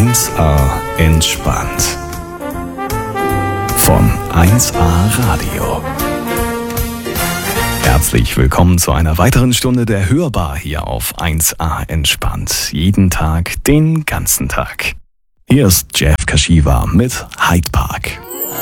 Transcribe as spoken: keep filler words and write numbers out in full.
eins A entspannt. Von eins A Radio. Herzlich willkommen zu einer weiteren Stunde der Hörbar hier auf eins A entspannt. Jeden Tag, den ganzen Tag. Hier ist Jeff Kashiwa mit Hyde Park.